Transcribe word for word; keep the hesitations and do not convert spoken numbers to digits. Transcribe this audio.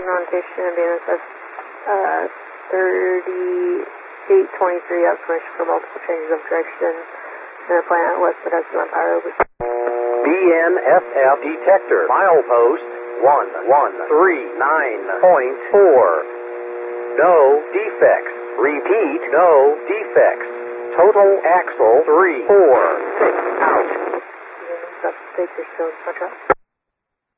on station, B N S S uh, thirty-eight twenty-three, out permission for multiple changes of direction. And a plant west of Hudson on power over. B N S F detector, milepost one one three nine point four. No defects. Repeat, no defects. Total axle three four six out. Take your still, watch out.